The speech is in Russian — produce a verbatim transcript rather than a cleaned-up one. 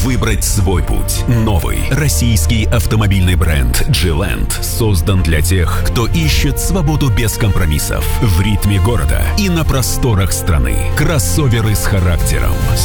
выбрать свой путь. Новый российский автомобильный бренд G-Land создан для тех, кто ищет свободу без компромиссов в ритме города и на просторах страны. Кроссоверы с характером.